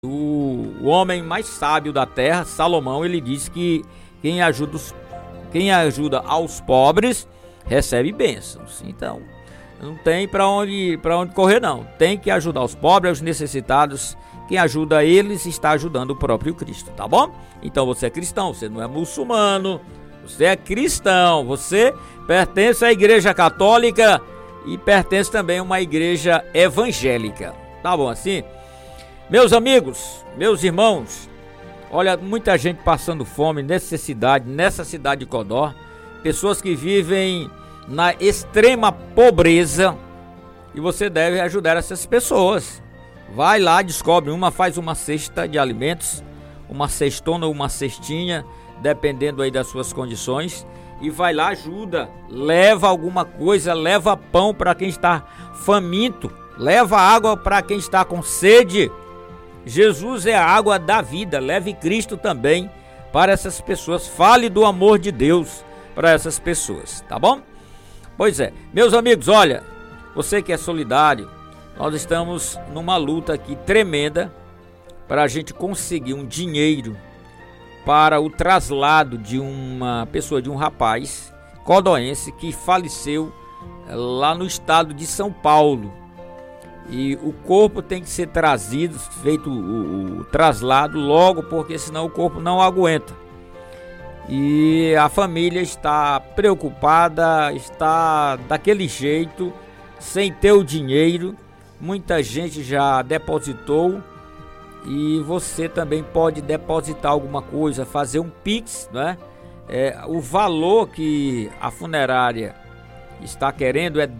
O homem mais sábio da terra, Salomão, ele diz que quem ajuda aos pobres recebe bênçãos. Então, não tem para onde correr não. Tem que ajudar os pobres, os necessitados. Quem ajuda eles está ajudando o próprio Cristo, tá bom? Então você é cristão, você não é muçulmano, você é cristão, você pertence à Igreja Católica e pertence também a uma igreja evangélica. Tá bom assim? Meus amigos, meus irmãos, olha, muita gente passando fome, necessidade nessa cidade de Codó, pessoas que vivem na extrema pobreza, e você deve ajudar essas pessoas. Vai lá, descobre uma, faz uma cesta de alimentos, uma cestona ou uma cestinha, dependendo aí das suas condições, e vai lá, ajuda, leva alguma coisa, leva pão para quem está faminto, leva água para quem está com sede. Jesus é a água da vida, leve Cristo também para essas pessoas, fale do amor de Deus para essas pessoas, tá bom? Pois é, meus amigos, olha, você que é solidário, nós estamos numa luta aqui tremenda para a gente conseguir um dinheiro para o traslado de uma pessoa, de um rapaz codoense que faleceu lá no estado de São Paulo. E o corpo tem que ser trazido, feito o traslado logo, porque senão o corpo não aguenta. E a família está preocupada, está daquele jeito, sem ter o dinheiro. Muita gente já depositou e você também pode depositar alguma coisa, fazer um Pix, né? O valor que a funerária está querendo é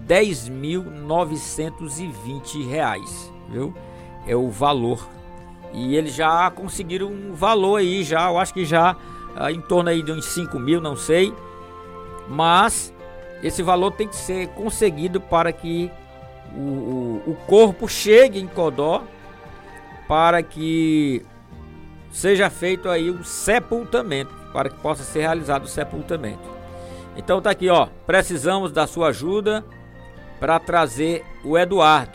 R$10.920, viu? É o valor. E eles já conseguiram um valor aí, já, eu acho que já em torno aí de uns 5 mil, não sei. Mas esse valor tem que ser conseguido para que o corpo chegue em Codó, para que seja feito aí o sepultamento, para que possa ser realizado o sepultamento. Então tá aqui, ó, precisamos da sua ajuda para trazer o Eduardo,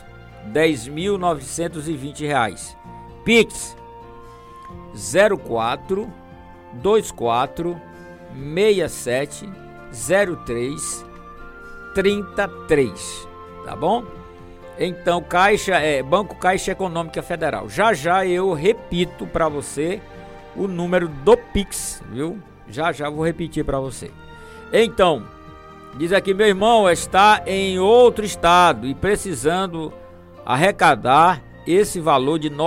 R$10.920. Pix 04 24 67 03 33, tá bom? Então Banco Caixa Econômica Federal. Já eu repito para você o número do Pix, viu? Já vou repetir para você. Então, diz aqui, meu irmão está em outro estado e precisando arrecadar esse valor de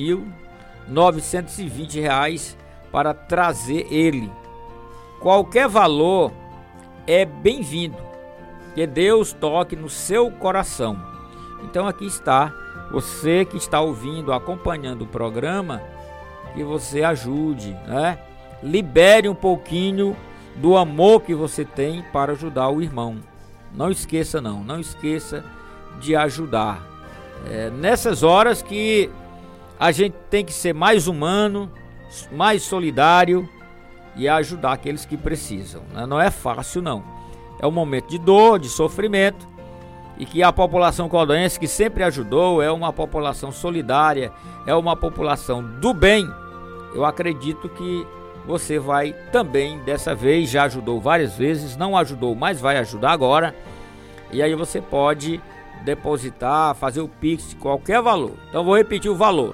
R$9.920 para trazer ele. Qualquer valor é bem-vindo, que Deus toque no seu coração. Então aqui está, você que está ouvindo, acompanhando o programa, que você ajude, né? Libere um pouquinho do amor que você tem para ajudar o irmão. Não esqueça não esqueça de ajudar. Nessas horas que a gente tem que ser mais humano, mais solidário e ajudar aqueles que precisam, né? Não é fácil não. É um momento de dor, de sofrimento, e que a população codoense, que sempre ajudou, é uma população solidária, é uma população do bem. Eu acredito que você vai também, dessa vez, já ajudou várias vezes, não ajudou, mas vai ajudar agora. E aí você pode depositar, fazer o Pix de qualquer valor. Então vou repetir o valor.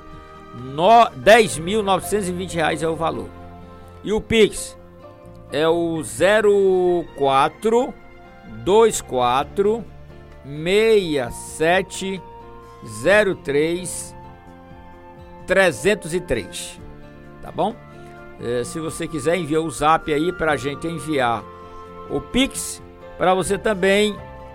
R$10.920 é o valor. E o Pix é o 04 24 67 03 303, tá bom? Se você quiser, envia o zap aí para a gente enviar o Pix, para você também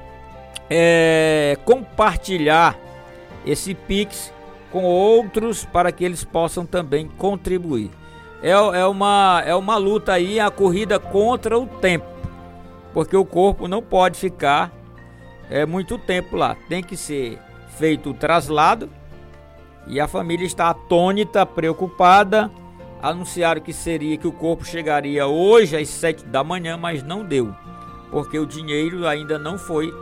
compartilhar esse Pix com outros, para que eles possam também contribuir. É uma luta aí, a corrida contra o tempo, porque o corpo não pode ficar muito tempo lá, tem que ser feito o traslado, e a família está atônita, preocupada. Anunciaram que o corpo chegaria hoje às 7 da manhã, mas não deu, porque o dinheiro ainda não foi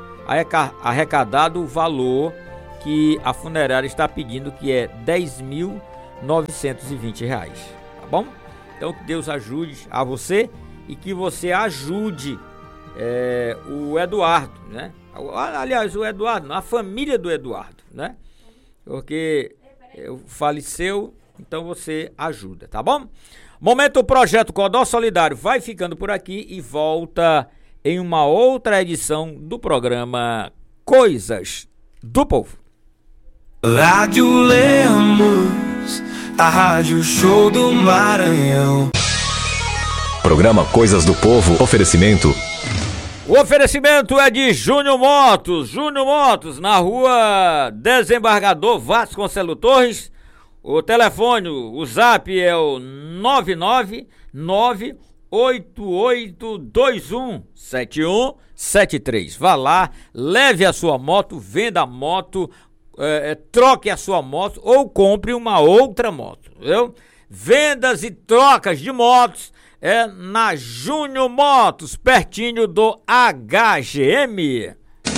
arrecadado, o valor que a funerária está pedindo, que é R$ tá bom? Então que Deus ajude a você e que você ajude o Eduardo, né? Aliás, o Eduardo, a família do Eduardo, né? Porque faleceu, então você ajuda, tá bom? Momento Projeto Codó Solidário vai ficando por aqui e volta em uma outra edição do programa Coisas do Povo. Rádio Lemos, a rádio show do Maranhão. Programa Coisas do Povo, oferecimento. O oferecimento é de Júnior Motos. Júnior Motos, na rua Desembargador Vasconcelos Torres. O telefone, o zap é o 99988217173. Vá lá, leve a sua moto, venda a moto, troque a sua moto ou compre uma outra moto, viu? Vendas e trocas de motos na Júnior Motos, pertinho do HGM.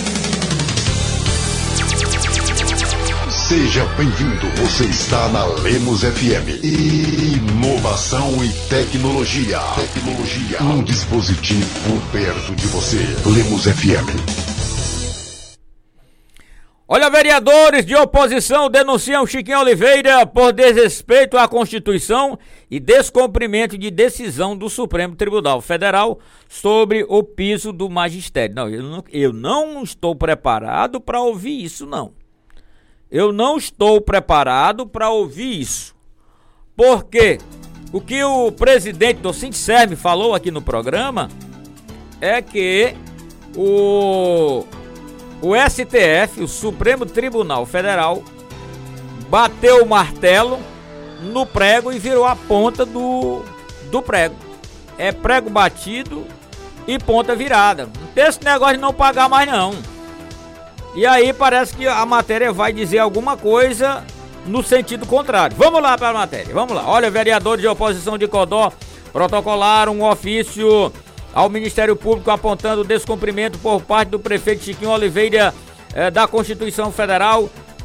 Seja bem-vindo, você está na Lemos FM. Inovação e tecnologia. Um dispositivo perto de você. Lemos FM. Olha, vereadores de oposição denunciam Chiquinho Oliveira por desrespeito à Constituição e descumprimento de decisão do Supremo Tribunal Federal sobre o piso do magistério. Não, eu não estou preparado para ouvir isso, não. Eu não estou preparado para ouvir isso. Porque o que o presidente do Sincerme falou aqui no programa é que o STF, o Supremo Tribunal Federal, bateu o martelo no prego e virou a ponta do prego. É prego batido e ponta virada. Não tem esse negócio de não pagar mais, não. E aí parece que a matéria vai dizer alguma coisa no sentido contrário. Vamos lá para a matéria, vamos lá. Olha, vereadores de oposição de Codó protocolaram um ofício ao Ministério Público apontando o descumprimento por parte do prefeito Chiquinho Oliveira da Constituição Federal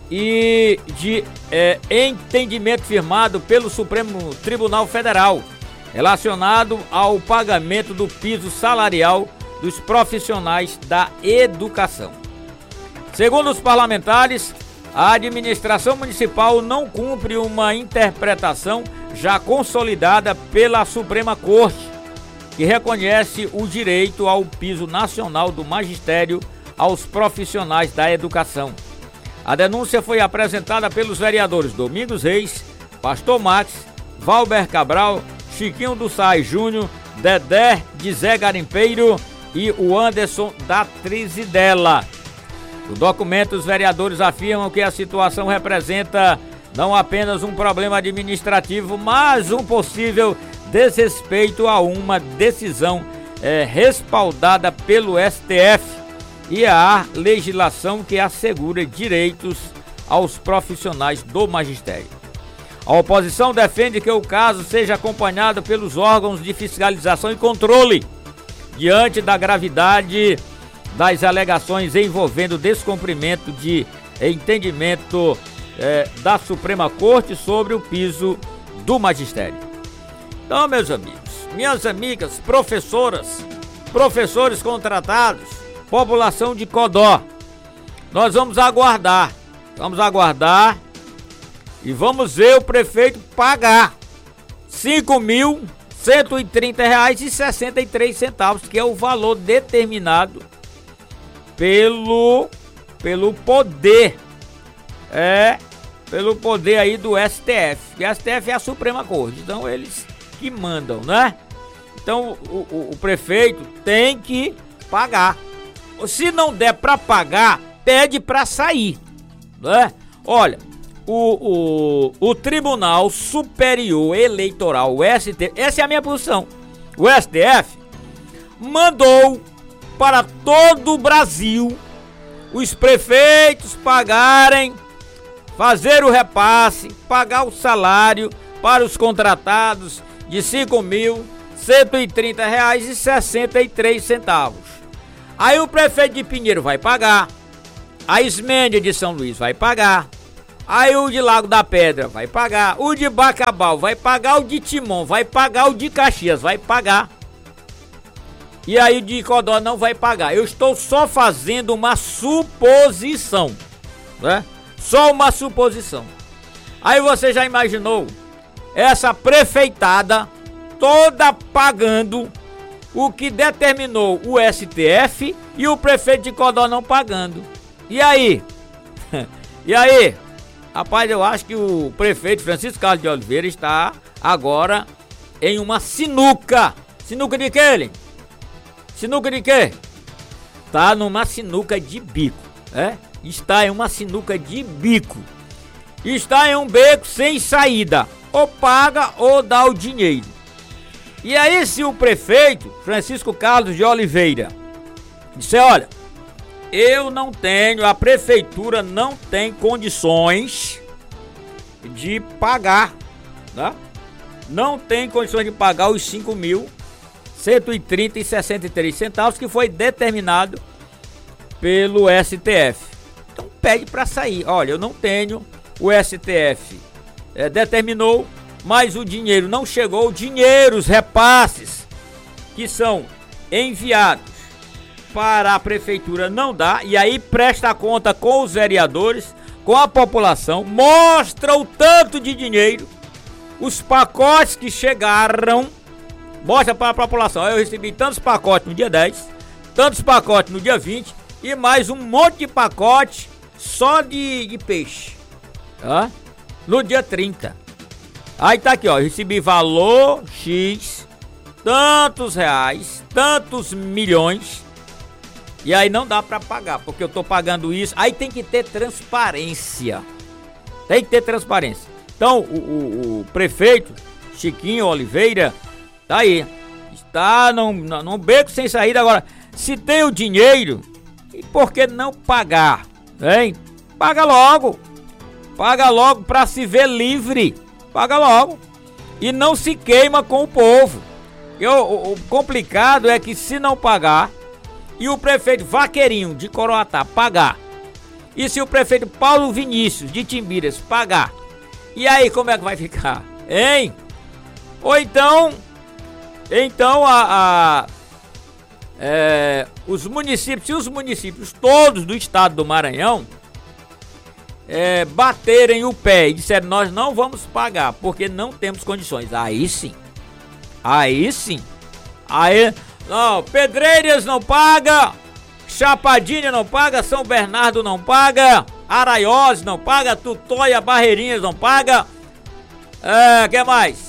e de entendimento firmado pelo Supremo Tribunal Federal relacionado ao pagamento do piso salarial dos profissionais da educação. Segundo os parlamentares, a administração municipal não cumpre uma interpretação já consolidada pela Suprema Corte, que reconhece o direito ao piso nacional do magistério aos profissionais da educação. A denúncia foi apresentada pelos vereadores Domingos Reis, Pastor Max, Valber Cabral, Chiquinho do Sai Júnior, Dedé de Zé Garimpeiro e o Anderson da Trizidela. No documento, os vereadores afirmam que a situação representa não apenas um problema administrativo, mas um possível desrespeito a uma decisão respaldada pelo STF e a legislação que assegura direitos aos profissionais do magistério. A oposição defende que o caso seja acompanhado pelos órgãos de fiscalização e controle, diante da gravidade das alegações envolvendo descumprimento de entendimento da Suprema Corte sobre o piso do magistério. Então, meus amigos, minhas amigas, professoras, professores contratados, população de Codó, nós vamos aguardar e vamos ver o prefeito pagar R$ 5.130,63, que é o valor determinado pelo poder, pelo poder aí do STF, e o STF é a Suprema Corte, então eles que mandam, né? Então o prefeito tem que pagar. Se não der para pagar, pede para sair, né? Olha, o Tribunal Superior Eleitoral, o STF, essa é a minha posição. O STF mandou para todo o Brasil os prefeitos pagarem, fazer o repasse, pagar o salário para os contratados de R$ 5.130,63. Aí o prefeito de Pinheiro vai pagar, a Ismênia de São Luís vai pagar, Aí o de Lago da Pedra vai pagar, o de Bacabal vai pagar, o de Timon vai pagar, o de Caxias vai pagar. E aí o de Codó não vai pagar. Eu estou só fazendo uma suposição, né? Só uma suposição. Aí você já imaginou essa prefeitada toda pagando o que determinou o STF e o prefeito de Codó não pagando. E aí? E aí? Rapaz, eu acho que o prefeito Francisco Carlos de Oliveira está agora em uma sinuca. Sinuca de quê, ele? Sinuca de quê? Tá numa sinuca de bico, Está em uma sinuca de bico. Está em um beco sem saída. Ou paga ou dá o dinheiro. E aí, se o prefeito Francisco Carlos de Oliveira disser, olha, eu não tenho, a prefeitura não tem condições de pagar, né? Não tem condições de pagar os 5.130,63 centavos que foi determinado pelo STF. Então pede para sair. Olha, eu não tenho, o STF determinou, mas o dinheiro não chegou. O dinheiro, os repasses que são enviados para a prefeitura não dá, e aí presta conta com os vereadores, com a população, mostra o tanto de dinheiro, os pacotes que chegaram, mostra para a população. Eu recebi tantos pacotes no dia 10, tantos pacotes no dia 20 e mais um monte de pacote só de peixe, tá? No dia 30. Aí tá aqui, ó, recebi valor X, tantos reais, tantos milhões. E aí não dá pra pagar, porque eu tô pagando isso. Aí tem que ter transparência. Tem que ter transparência. Então, o prefeito Chiquinho Oliveira tá aí. Está num beco sem saída. Agora, se tem o dinheiro, e por que não pagar? Hein? Paga logo. Paga logo pra se ver livre. Paga logo. E não se queima com o povo. O complicado é que se não pagar, e o prefeito Vaqueirinho de Coroatá pagar, e se o prefeito Paulo Vinícius de Timbiras pagar, e aí como é que vai ficar, hein? Ou então os municípios, se os municípios todos do estado do Maranhão baterem o pé e disserem, nós não vamos pagar porque não temos condições, aí sim, não, Pedreiras não paga, Chapadinha não paga, São Bernardo não paga, Araiós não paga, Tutóia, Barreirinhas não paga, que mais?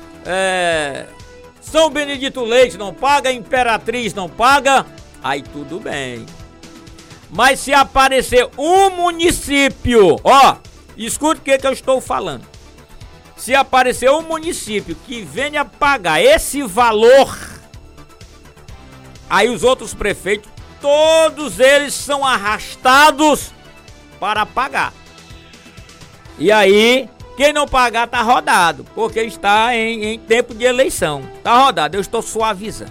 São Benedito Leite não paga, Imperatriz não paga, aí tudo bem. Mas se aparecer um município, ó, escute o que eu estou falando. Se aparecer um município que venha pagar esse valor, aí os outros prefeitos, todos eles são arrastados para pagar. E aí, quem não pagar tá rodado, porque está em tempo de eleição. Tá rodado, eu estou suavizando.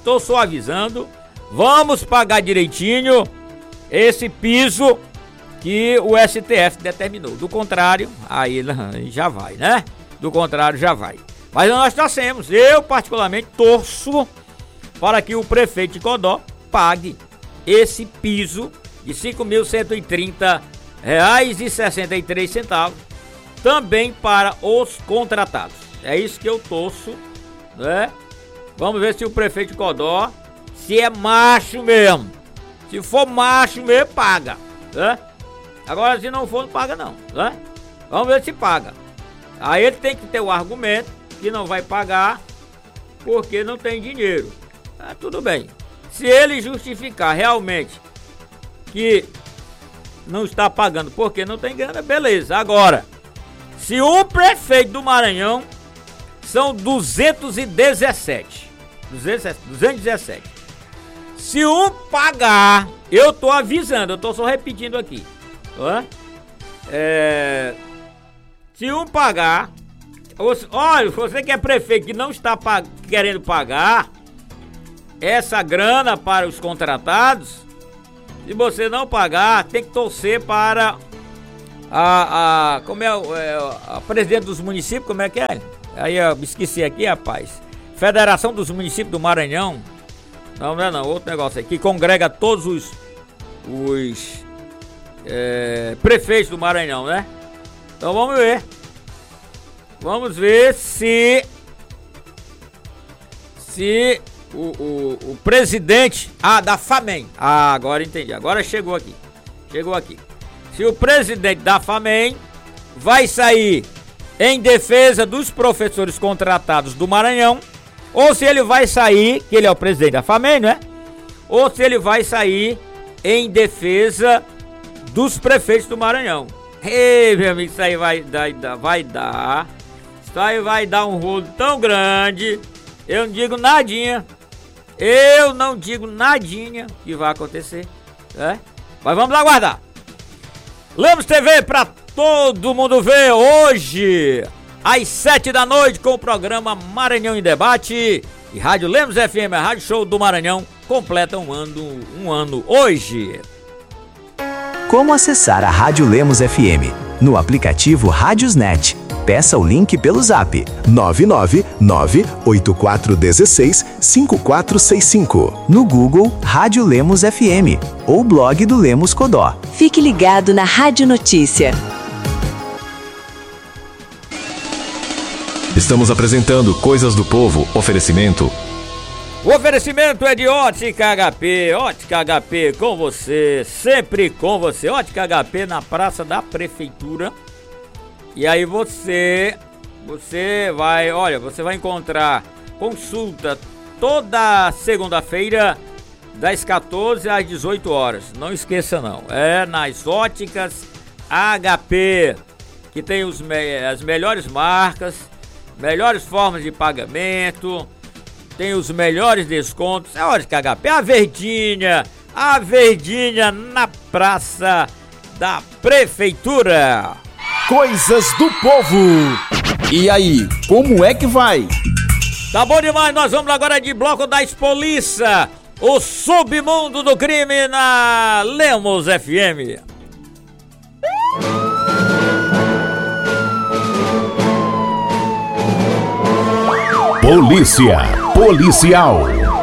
Vamos pagar direitinho esse piso que o STF determinou. Do contrário, aí já vai, né? Do contrário, já vai. Mas nós torcemos, eu particularmente torço para que o prefeito de Codó pague esse piso de R$ 5.130,63 também para os contratados. É isso que eu torço, né? Vamos ver se o prefeito de Codó, se é macho mesmo. Se for macho mesmo, paga, né? Agora, se não for, não paga não, né? Vamos ver se paga. Aí ele tem que ter o argumento que não vai pagar porque não tem dinheiro. Tudo bem. Se ele justificar realmente que não está pagando porque não tem grana, beleza. Agora, se um prefeito do Maranhão, são 217. Se um pagar, eu tô avisando, eu tô só repetindo aqui. Se um pagar, olha, você que é prefeito que não está querendo pagar essa grana para os contratados, se você não pagar, tem que torcer para Como é a presidente dos municípios, como é que é? Aí eu esqueci aqui, rapaz. Federação dos Municípios do Maranhão. Não é não, outro negócio aí, que congrega todos os prefeitos do Maranhão, né? Então vamos ver. Vamos ver se o presidente da FAMEM. Agora entendi. Agora chegou aqui. Se o presidente da FAMEM vai sair em defesa dos professores contratados do Maranhão, ou se ele vai sair, que ele é o presidente da FAMEM, não é? Ou se ele vai sair em defesa dos prefeitos do Maranhão. Ei, meu amigo, isso aí vai dar um rolo tão grande. Eu não digo nadinha que vai acontecer, né? Mas vamos aguardar. Lemos TV pra todo mundo ver hoje, às 7 da noite, com o programa Maranhão em Debate. E Rádio Lemos FM, a Rádio Show do Maranhão, completa um ano hoje. Como acessar a Rádio Lemos FM? No aplicativo Rádiosnet. Peça o link pelo zap 999-8416-5465. No Google, Rádio Lemos FM ou blog do Lemos Codó. Fique ligado na Rádio Notícia. Estamos apresentando Coisas do Povo. Oferecimento. O oferecimento é de Ótica HP. Ótica HP com você, sempre com você. Ótica HP na Praça da Prefeitura. E aí você vai encontrar consulta toda segunda-feira das 14 às 18 horas. Não esqueça não, é nas Óticas HP, que tem as melhores marcas, melhores formas de pagamento, tem os melhores descontos. É Ótica HP, a Verdinha na Praça da Prefeitura. Coisas do Povo. E aí, como é que vai? Tá bom demais, nós vamos agora de bloco das polícia, o submundo do crime na Lemos FM. Polícia Policial.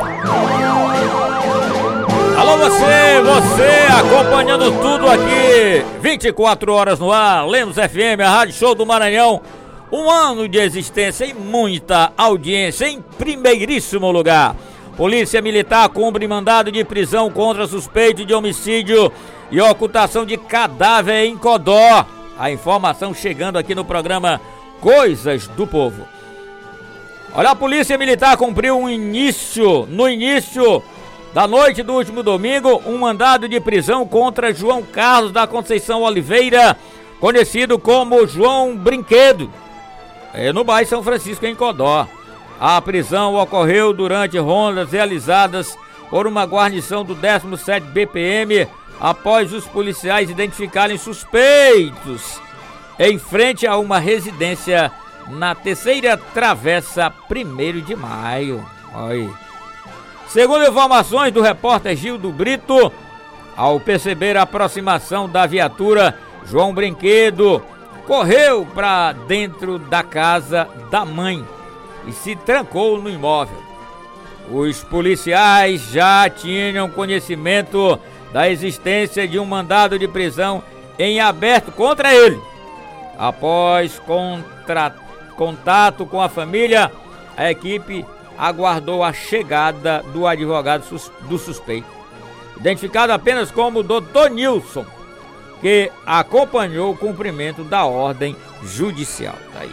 Alô você acompanhando tudo aqui, 24 horas no ar, Lemos FM, a Rádio Show do Maranhão, um ano de existência e muita audiência em primeiríssimo lugar. Polícia Militar cumpre mandado de prisão contra suspeito de homicídio e ocultação de cadáver em Codó. A informação chegando aqui no programa Coisas do Povo. Olha, a Polícia Militar cumpriu no início da noite do último domingo, um mandado de prisão contra João Carlos da Conceição Oliveira, conhecido como João Brinquedo, no bairro São Francisco, em Codó. A prisão ocorreu durante rondas realizadas por uma guarnição do 17º BPM, após os policiais identificarem suspeitos em frente a uma residência na Terceira Travessa, 1º de Maio. Aí. Segundo informações do repórter Gildo Brito, ao perceber a aproximação da viatura, João Brinquedo correu para dentro da casa da mãe e se trancou no imóvel. Os policiais já tinham conhecimento da existência de um mandado de prisão em aberto contra ele. Após contato com a família, a equipe aguardou a chegada do advogado do suspeito, identificado apenas como Dr. Nilson, que acompanhou o cumprimento da ordem judicial. Aí,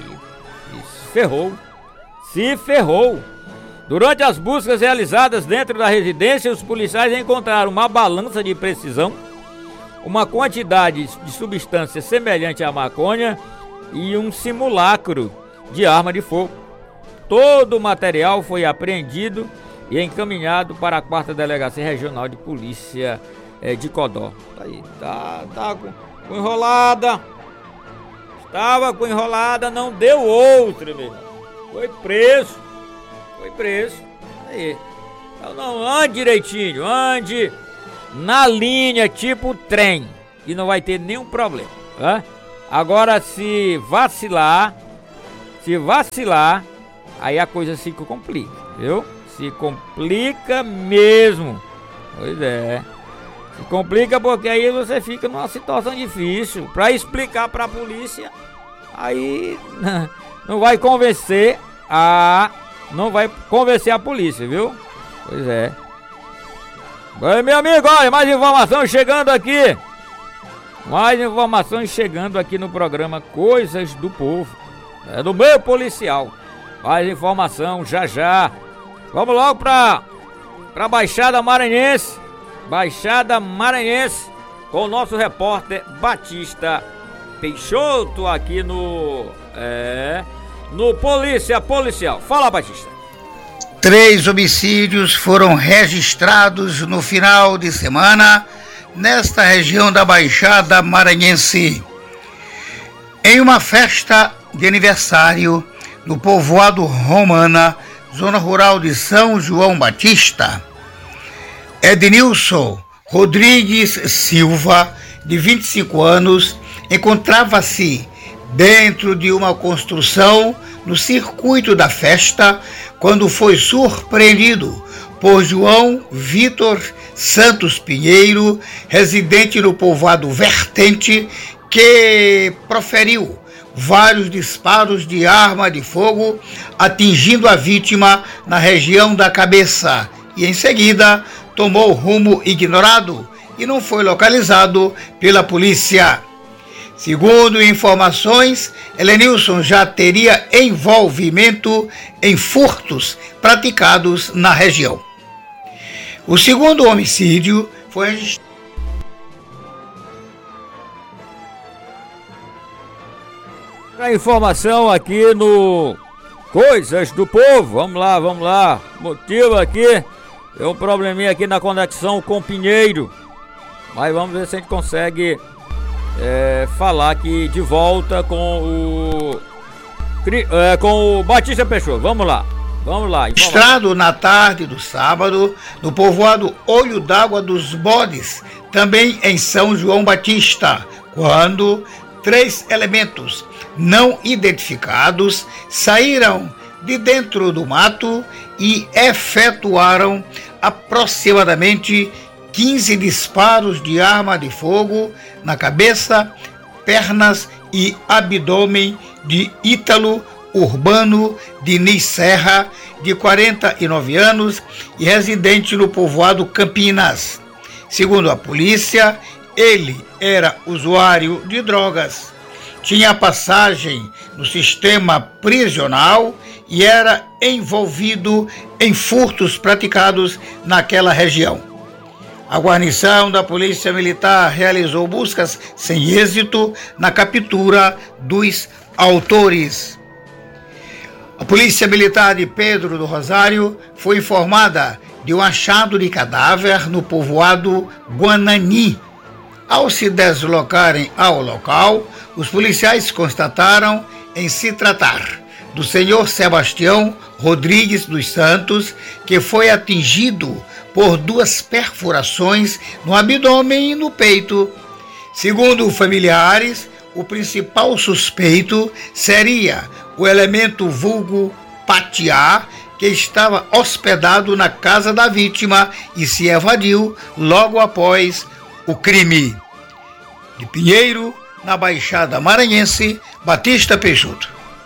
se ferrou. Durante as buscas realizadas dentro da residência, os policiais encontraram uma balança de precisão, uma quantidade de substância semelhante à maconha e um simulacro de arma de fogo. Todo o material foi apreendido e encaminhado para a 4ª Delegacia Regional de Polícia de Codó. Aí, tá com enrolada. Estava com enrolada, não deu outra, meu irmão. Foi preso. Aí. Então não, ande direitinho, ande na linha tipo trem, e não vai ter nenhum problema, tá? Agora, se vacilar, aí a coisa se complica, viu? Se complica mesmo. Pois é. Se complica porque aí você fica numa situação difícil. Pra explicar pra polícia, aí não vai convencer a polícia, viu? Pois é. Oi, meu amigo, olha, mais informações chegando aqui. Mais informações chegando aqui no programa Coisas do Povo. É do meio policial. Mais informação já. Vamos logo pra Baixada Maranhense. Baixada Maranhense. Com o nosso repórter Batista Peixoto aqui no Polícia Policial. Fala, Batista. 3 homicídios foram registrados no final de semana nesta região da Baixada Maranhense. Em uma festa de aniversário no povoado Romana, zona rural de São João Batista, Ednilson Rodrigues Silva, de 25 anos, encontrava-se dentro de uma construção no circuito da festa quando foi surpreendido por João Vitor Santos Pinheiro, residente no povoado Vertente, que proferiu vários disparos de arma de fogo, atingindo a vítima na região da cabeça e em seguida tomou rumo ignorado e não foi localizado pela polícia. Segundo informações, Helenilson já teria envolvimento em furtos praticados na região. O segundo homicídio foi registrado. A informação aqui no Coisas do Povo. Vamos lá. Motivo aqui. Tem um probleminha aqui na conexão com o Pinheiro. Mas vamos ver se a gente consegue falar aqui de volta com o Batista Peixoto. Vamos lá. Registrado na tarde do sábado no povoado Olho d'Água dos Bodes, também em São João Batista, quando 3 elementos não identificados saíram de dentro do mato e efetuaram aproximadamente 15 disparos de arma de fogo na cabeça, pernas e abdômen de Ítalo Urbano Diniz Serra, de 49 anos e residente no povoado Campinas. Segundo a polícia, ele era usuário de drogas, tinha passagem no sistema prisional e era envolvido em furtos praticados naquela região. A guarnição da Polícia Militar realizou buscas sem êxito na captura dos autores. A Polícia Militar de Pedro do Rosário foi informada de um achado de cadáver no povoado Guanani. Ao se deslocarem ao local, os policiais constataram em se tratar do senhor Sebastião Rodrigues dos Santos, que foi atingido por 2 perfurações no abdômen e no peito. Segundo familiares, o principal suspeito seria o elemento vulgo Patiá, que estava hospedado na casa da vítima e se evadiu logo após o crime. De Pinheiro, na Baixada Maranhense, Batista Peixoto.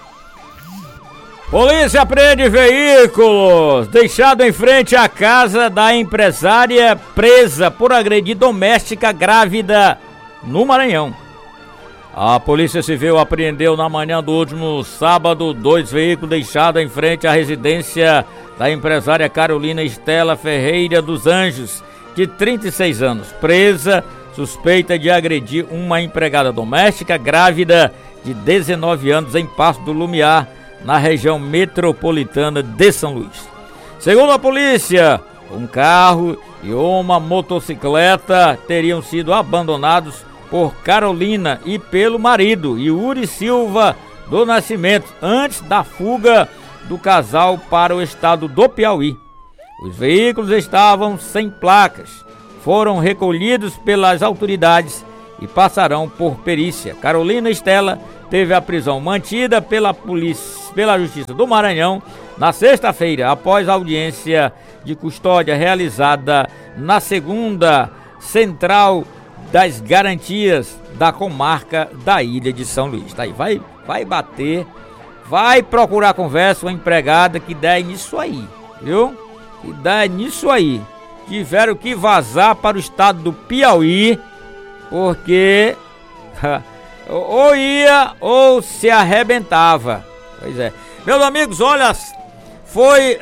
Polícia apreende veículos deixado em frente à casa da empresária presa por agredir doméstica grávida no Maranhão. A Polícia Civil apreendeu na manhã do último sábado 2 veículos deixados em frente à residência da empresária Carolina Estela Ferreira dos Anjos, de 36 anos, presa, suspeita de agredir uma empregada doméstica grávida de 19 anos em Passo do Lumiar, na região metropolitana de São Luís. Segundo a polícia, um carro e uma motocicleta teriam sido abandonados por Carolina e pelo marido, Yuri Silva do Nascimento, antes da fuga do casal para o estado do Piauí. Os veículos estavam sem placas, foram recolhidos pelas autoridades e passarão por perícia. Carolina Estela teve a prisão mantida pela Justiça do Maranhão na sexta-feira, após a audiência de custódia realizada na segunda Central das Garantias da comarca da Ilha de São Luís. Tá aí, vai bater, vai procurar conversa com a empregada que der nisso aí, viu? Que der nisso aí. Tiveram que vazar para o estado do Piauí, porque ou ia ou se arrebentava. Pois é. Meus amigos, olha, foi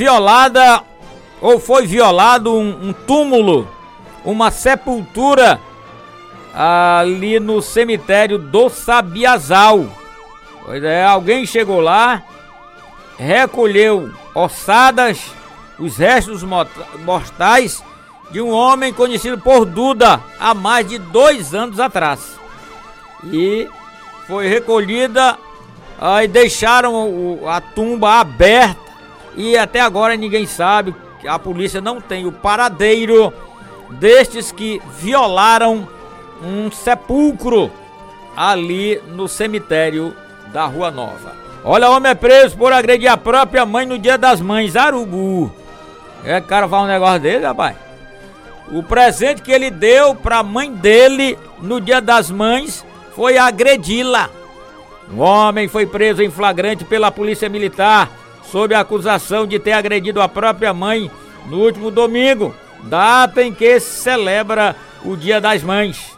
violado um túmulo, uma sepultura ali no cemitério do Sabiazal. Pois é, alguém chegou lá, recolheu ossadas, os restos mortais de um homem conhecido por Duda há mais de 2 anos atrás. E foi recolhida, aí deixaram a tumba aberta e até agora ninguém sabe, a polícia não tem o paradeiro destes que violaram um sepulcro ali no cemitério da Rua Nova. Olha, homem é preso por agredir a própria mãe no Dia das Mães, Arugu. É, cara, faz um negócio dele, rapaz. O presente que ele deu pra mãe dele no Dia das Mães foi agredi-la. Um homem foi preso em flagrante pela Polícia Militar sob a acusação de ter agredido a própria mãe no último domingo, data em que se celebra o Dia das Mães.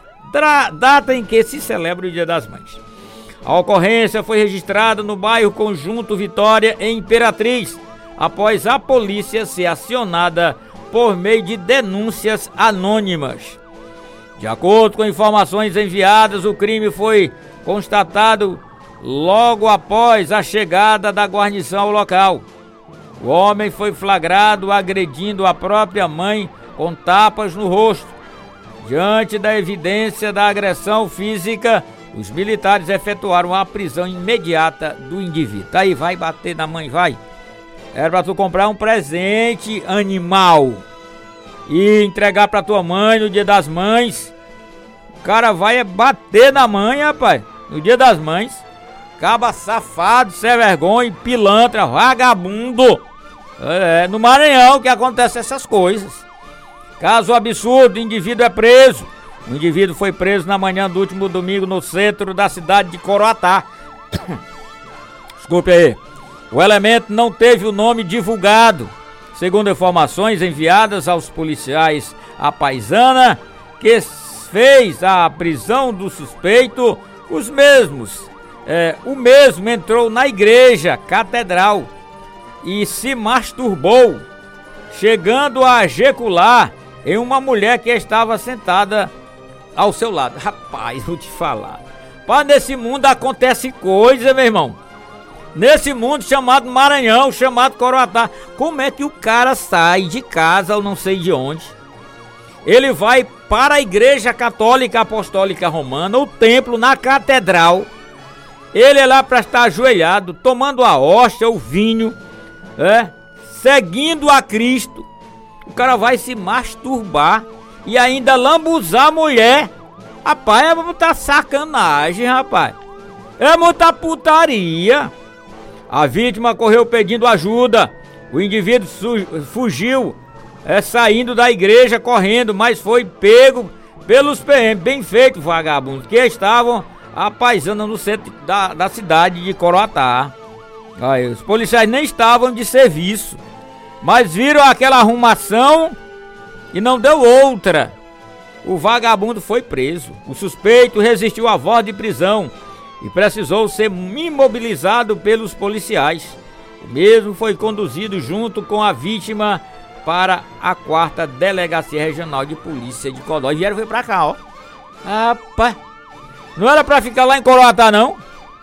A ocorrência foi registrada no bairro Conjunto Vitória, em Imperatriz, após a polícia ser acionada por meio de denúncias anônimas. De acordo com informações enviadas, o crime foi constatado logo após a chegada da guarnição ao local. O homem foi flagrado agredindo a própria mãe com tapas no rosto. Diante da evidência da agressão física, os militares efetuaram a prisão imediata do indivíduo. Tá aí, vai bater na mãe, vai. Era pra tu comprar um presente animal e entregar pra tua mãe no Dia das Mães. O cara vai bater na mãe, rapaz, no Dia das Mães. Caba safado, sem vergonha, pilantra, vagabundo. É no Maranhão que acontecem essas coisas. Caso absurdo, o indivíduo é preso. O indivíduo foi preso na manhã do último domingo no centro da cidade de Coroatá. Desculpe aí. O elemento não teve o nome divulgado. Segundo informações enviadas aos policiais, a paisana que fez a prisão do suspeito, o mesmo entrou na igreja catedral e se masturbou, chegando a ejacular em uma mulher que estava sentada ao seu lado. Rapaz, vou te falar. Pá, nesse mundo acontece coisa, meu irmão. Nesse mundo chamado Maranhão, chamado Coroatá. Como é que o cara sai de casa, ou não sei de onde? Ele vai para a Igreja Católica Apostólica Romana, o templo na catedral. Ele é lá para estar ajoelhado, tomando a hóstia, o vinho, seguindo a Cristo. O cara vai se masturbar e ainda lambuzar a mulher. Rapaz, é muita sacanagem, rapaz. É muita putaria. A vítima correu pedindo ajuda. O indivíduo fugiu, saindo da igreja correndo, mas foi pego pelos PM. Bem feito, vagabundo, que estavam apaisando no centro da cidade de Coroatá. Aí, os policiais nem estavam de serviço, mas viram aquela arrumação e não deu outra. O vagabundo foi preso. O suspeito resistiu à voz de prisão e precisou ser imobilizado pelos policiais. O mesmo foi conduzido junto com a vítima para a 4ª Delegacia Regional de Polícia de Codó. E vieram pra cá, ó. Rapaz, não era pra ficar lá em Coroatá, não?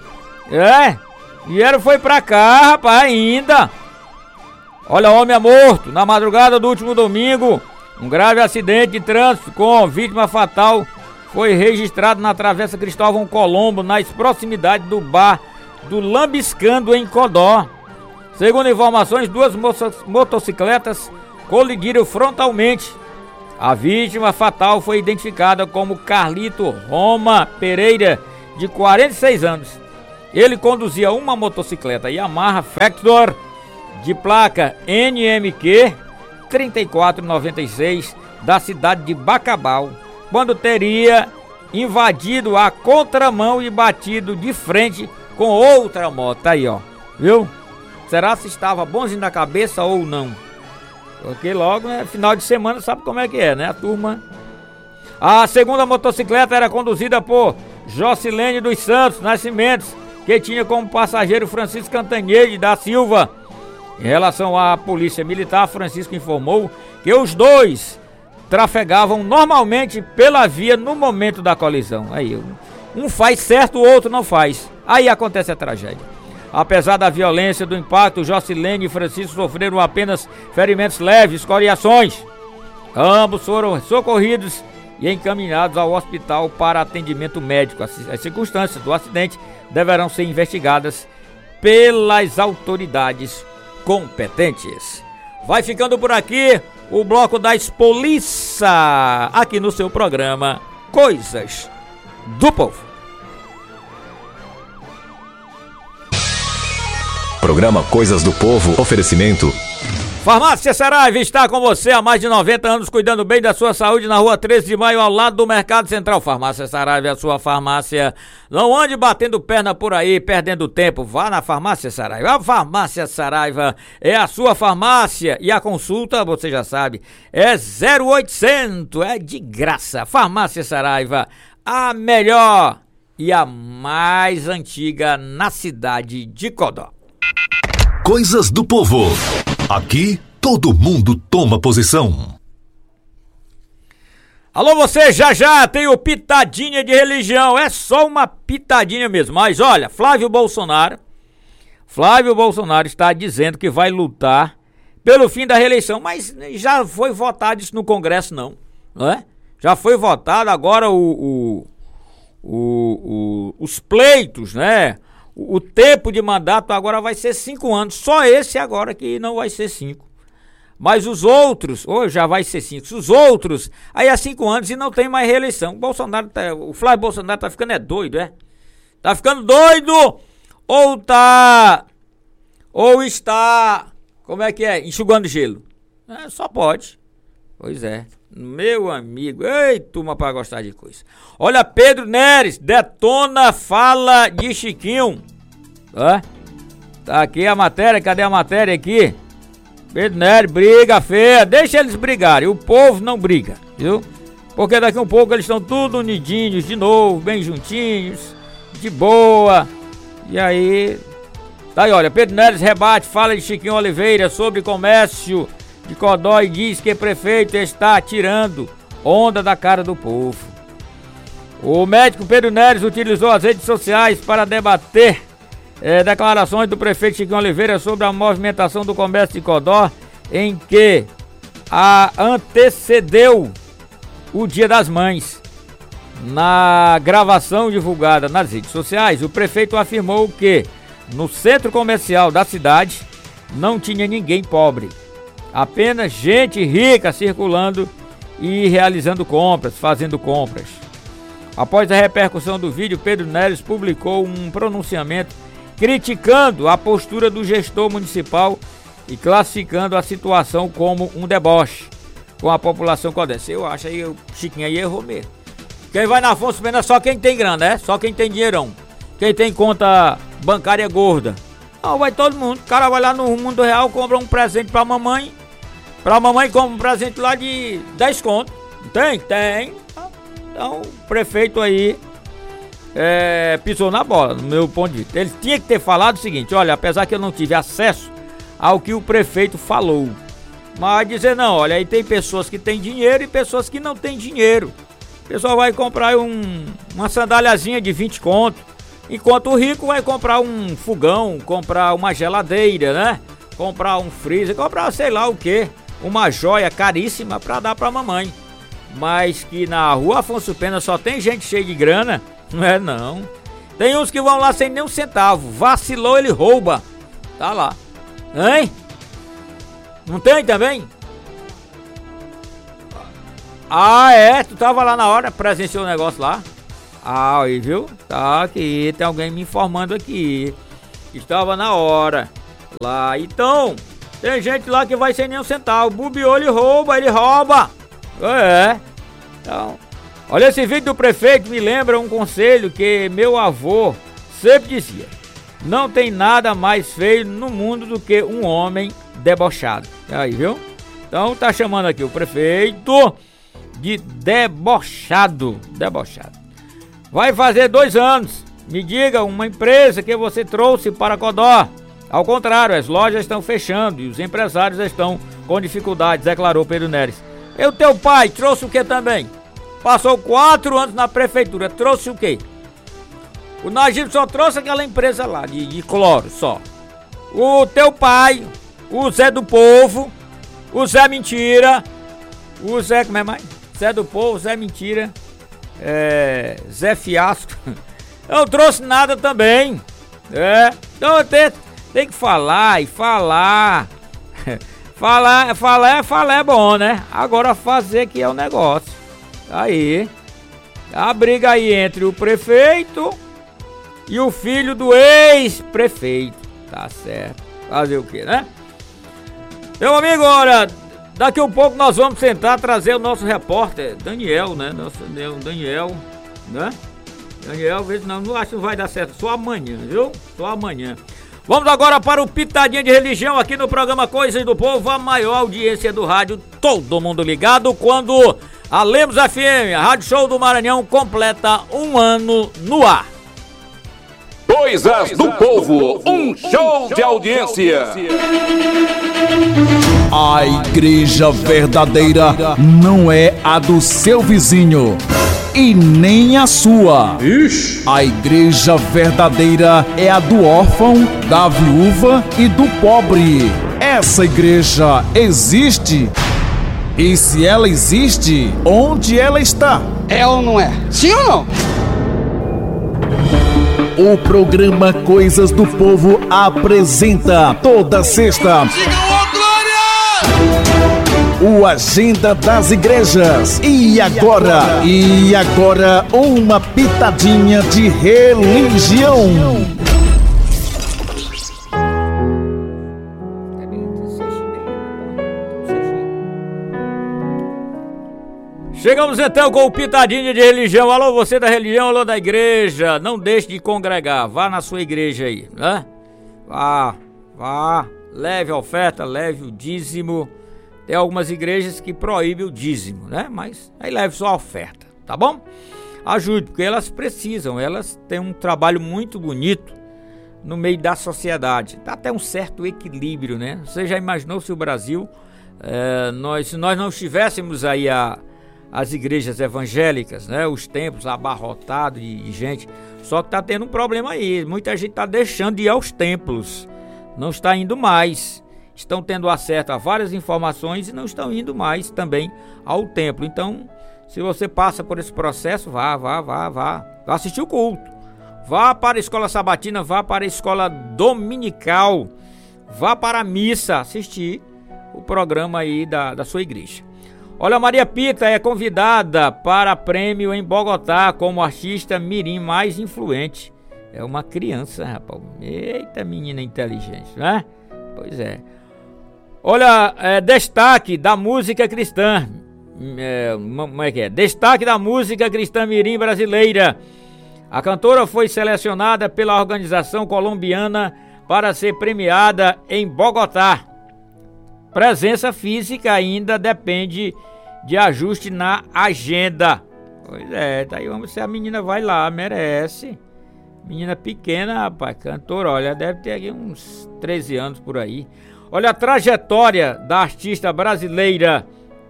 Vieram foi pra cá, rapaz, ainda. Olha, homem é morto na madrugada do último domingo. Um grave acidente de trânsito com vítima fatal foi registrado na Travessa Cristóvão Colombo, nas proximidades do bar do Lambiscando, em Codó. Segundo informações, 2 motocicletas colidiram frontalmente A vítima fatal foi identificada como Carlito Roma Pereira, de 46 anos. Ele conduzia uma motocicleta Yamaha Factor de placa NMQ 3496 da cidade de Bacabal, quando teria invadido a contramão e batido de frente com outra moto. Aí, ó, viu? Será se estava bonzinho da cabeça ou não? Porque logo, né, final de semana, sabe como é que é, né? A turma. A segunda motocicleta era conduzida por Jocilene dos Santos Nascimentos, que tinha como passageiro Francisco Cantanhede da Silva. Em relação à polícia militar, Francisco informou que os dois trafegavam normalmente pela via no momento da colisão. Aí, um faz certo, o outro não faz. Aí acontece a tragédia. Apesar da violência do impacto, Jocilene e Francisco sofreram apenas ferimentos leves, escoriações. Ambos foram socorridos e encaminhados ao hospital para atendimento médico. As circunstâncias do acidente deverão ser investigadas pelas autoridades competentes. Vai ficando por aqui o bloco da Expoliça, aqui no seu programa Coisas do Povo. Programa Coisas do Povo, oferecimento. Farmácia Saraiva está com você há mais de 90 anos, cuidando bem da sua saúde, na rua 13 de maio, ao lado do Mercado Central. Farmácia Saraiva é a sua farmácia. Não ande batendo perna por aí, perdendo tempo. Vá na Farmácia Saraiva. A Farmácia Saraiva é a sua farmácia. E a consulta, você já sabe, é 0800, é de graça. Farmácia Saraiva, a melhor e a mais antiga na cidade de Codó. Coisas do Povo. Aqui, todo mundo toma posição. Alô, você, já tem o Pitadinha de Religião. É só uma pitadinha mesmo. Mas olha, Flávio Bolsonaro está dizendo que vai lutar pelo fim da reeleição. Mas já foi votado isso no Congresso, não é? Já foi votado, agora os pleitos, né? O tempo de mandato agora vai ser 5 anos. Só esse agora que não vai ser 5. Mas os outros, já vai ser 5. Os outros, aí há 5 anos e não tem mais reeleição. O Flávio Bolsonaro tá ficando doido, é? Tá ficando doido! Ou está, como é que é? Enxugando gelo. Só pode. Pois é. Meu amigo, ei, turma pra gostar de coisa. Olha, Pedro Neres detona fala de Chiquinho. Tá aqui a matéria, cadê a matéria aqui? Pedro Neres, briga feia, deixa eles brigarem, o povo não briga, viu? Porque daqui a um pouco eles estão tudo unidinhos de novo, bem juntinhos, de boa. E aí, tá aí, olha, Pedro Neres rebate fala de Chiquinho Oliveira sobre comércio de Codó e diz que o prefeito está tirando onda da cara do povo. O médico Pedro Neres utilizou as redes sociais para debater declarações do prefeito Chiquinho Oliveira sobre a movimentação do comércio de Codó, em que antecedeu o Dia das Mães. Na gravação divulgada nas redes sociais, o prefeito afirmou que no centro comercial da cidade não tinha ninguém pobre. Apenas gente rica circulando e realizando compras, fazendo compras. Após a repercussão do vídeo, Pedro Neres publicou um pronunciamento criticando a postura do gestor municipal e classificando a situação como um deboche com a população codense. Eu acho aí, o Chiquinho aí errou mesmo. Quem vai na Afonso Pena é só quem tem grana, né? Só quem tem dinheirão. Quem tem conta bancária gorda. Não, vai todo mundo. O cara vai lá no Mundo Real, compra um presente pra mamãe. Pra mamãe compra um presente lá de 10 conto. Tem. Então, o prefeito aí pisou na bola, no meu ponto de vista. Ele tinha que ter falado o seguinte: olha, apesar que eu não tive acesso ao que o prefeito falou, mas dizer não, olha, aí tem pessoas que têm dinheiro e pessoas que não têm dinheiro. O pessoal vai comprar uma sandáliazinha de 20 conto, enquanto o rico vai comprar um fogão, comprar uma geladeira, né? Comprar um freezer, comprar sei lá o que, uma joia caríssima pra dar pra mamãe. Mas que na rua Afonso Pena só tem gente cheia de grana, não é não. Tem uns que vão lá sem nem um centavo, vacilou, ele rouba. Tá lá, hein? Não tem também? Ah, é? Tu tava lá na hora, presenciou o negócio lá? Ah, aí, viu? Tá aqui, tem alguém me informando aqui. Estava na hora lá. Então, tem gente lá que vai sem nenhum centavo. Bobeou, ele rouba. É. Então, olha, esse vídeo do prefeito me lembra um conselho que meu avô sempre dizia: não tem nada mais feio no mundo do que um homem debochado. Aí, viu? Então tá chamando aqui o prefeito de debochado. Vai fazer 2 anos. Me diga uma empresa que você trouxe para Codó. Ao contrário, as lojas estão fechando e os empresários estão com dificuldades, declarou Pedro Neres. E o teu pai trouxe o que também? Passou 4 anos na prefeitura, trouxe o quê? O Najib só trouxe aquela empresa lá, de cloro, só. O teu pai, o Zé do Povo, o Zé Mentira, o Zé, como é mais? Zé do Povo, Zé Mentira, Zé Fiasco. Eu não trouxe nada também. Então tem que falar e falar. falar é bom, né? Agora fazer que é o negócio. Aí, a briga aí entre o prefeito e o filho do ex-prefeito. Tá certo. Fazer o que, né? Meu amigo, olha, daqui a um pouco nós vamos tentar trazer o nosso repórter, Daniel, né? Daniel, né? Daniel, não acho que não vai dar certo. Só amanhã, viu? Só amanhã. Vamos agora para o Pitadinha de Religião aqui no programa Coisas do Povo, a maior audiência do rádio, todo mundo ligado, quando a Lemos FM, a Rádio Show do Maranhão, completa 1 ano no ar. Coisas do Povo, um show de audiência. A igreja verdadeira não é a do seu vizinho e nem a sua. A igreja verdadeira é a do órfão, da viúva e do pobre. Essa igreja existe? E se ela existe, onde ela está? É ou não é? Sim ou não? O programa Coisas do Povo apresenta toda sexta o Agenda das Igrejas. E agora, uma pitadinha de religião. Chegamos então com o Pitadinho de Religião. Alô, você da religião, alô da igreja. Não deixe de congregar, vá na sua igreja aí, né? Vá, leve a oferta, leve o dízimo. Tem algumas igrejas que proíbem o dízimo, né? Mas aí leve só a oferta, tá bom? Ajude, porque elas precisam, elas têm um trabalho muito bonito no meio da sociedade. Dá até um certo equilíbrio, né? Você já imaginou se o Brasil, se nós não tivéssemos aí as igrejas evangélicas, né? Os templos abarrotados de gente. Só que tá tendo um problema aí. Muita gente tá deixando de ir aos templos. Não está indo mais. Estão tendo acesso a várias informações e não estão indo mais também ao templo. Então, se você passa por esse processo, vá assistir o culto. Vá para a escola sabatina, vá para a escola dominical. Vá para a missa assistir o programa aí da sua igreja. Olha, Maria Pita é convidada para prêmio em Bogotá como artista mirim mais influente. É uma criança, rapaz. Eita, menina inteligente, né? Pois é. Olha, destaque da música cristã. Como é que é? Destaque da música cristã mirim brasileira. A cantora foi selecionada pela organização colombiana para ser premiada em Bogotá. Presença física ainda depende de ajuste na agenda. Pois é, tá aí, vamos ver se a menina vai lá, merece. Menina pequena, rapaz, cantora, olha, deve ter aqui uns 13 anos por aí. Olha a trajetória da artista brasileira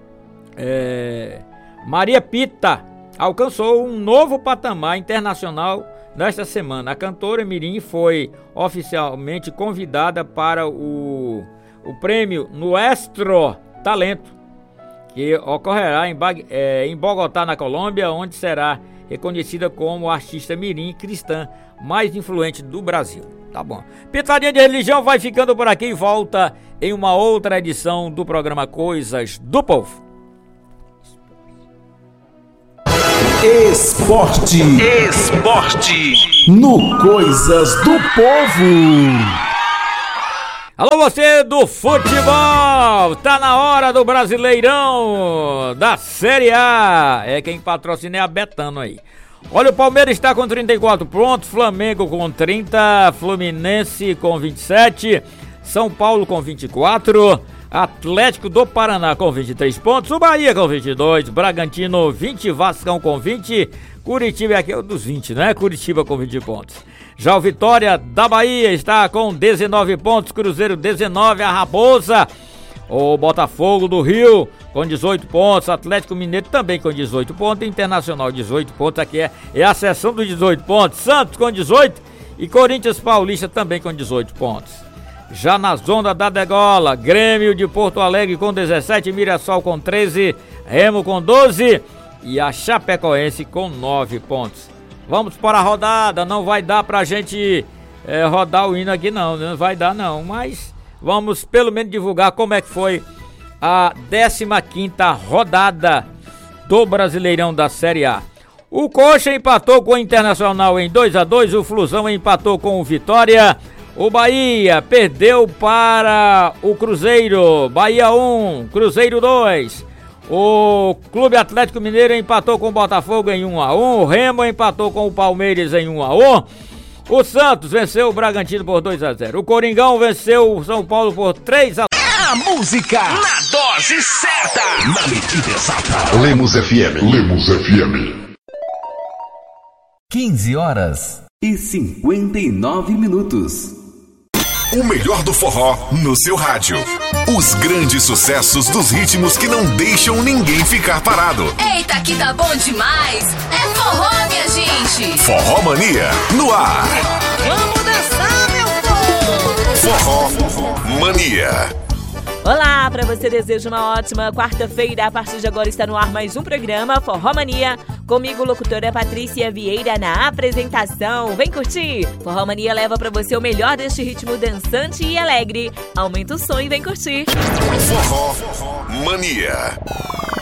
Maria Pita. Alcançou um novo patamar internacional nesta semana. A cantora mirim foi oficialmente convidada para o prêmio Nuestro Talento, que ocorrerá em Bogotá, na Colômbia, onde será reconhecida como a artista mirim cristã mais influente do Brasil. Tá bom. Pitadinha de Religião vai ficando por aqui e volta em uma outra edição do programa Coisas do Povo. Esporte. No Coisas do Povo. Alô, você do futebol! Tá na hora do Brasileirão da Série A. É quem patrocina é a Betano aí. Olha, o Palmeiras está com 34 pontos, Flamengo com 30, Fluminense com 27, São Paulo com 24, Atlético do Paraná com 23 pontos, o Bahia com 22, Bragantino 20, Vascão com 20, Curitiba é aqui o dos 20, né? Curitiba com 20 pontos. Já o Vitória da Bahia está com 19 pontos, Cruzeiro 19, a Raposa, o Botafogo do Rio com 18 pontos, Atlético Mineiro também com 18 pontos, Internacional 18 pontos, aqui é a seção dos 18 pontos, Santos com 18 e Corinthians Paulista também com 18 pontos. Já na zona da degola, Grêmio de Porto Alegre com 17, Mirassol com 13, Remo com 12 e a Chapecoense com 9 pontos. Vamos para a rodada, não vai dar pra gente rodar o hino aqui não vai dar não, mas vamos pelo menos divulgar como é que foi a 15ª rodada do Brasileirão da Série A. O Coxa empatou com o Internacional em 2-2, o Flusão empatou com o Vitória, o Bahia perdeu para o Cruzeiro, Bahia 1, Cruzeiro 2. O Clube Atlético Mineiro empatou com o Botafogo em 1-1, o Remo empatou com o Palmeiras em 1-1, o Santos venceu o Bragantino por 2-0, o Coringão venceu o São Paulo por 3-0. A música na dose certa, na medida exata. Lemos FM. 15h59. O melhor do forró no seu rádio. Os grandes sucessos dos ritmos que não deixam ninguém ficar parado. Eita, que tá bom demais! É forró, minha gente! Forró Mania no ar. Vamos dançar, meu povo! Forró Mania. Olá, para você desejo uma ótima quarta-feira. A partir de agora está no ar mais um programa Forró Mania. Comigo, locutora Patrícia Vieira na apresentação. Vem curtir! Forró Mania leva para você o melhor deste ritmo dançante e alegre. Aumenta o som e vem curtir. Forró Mania.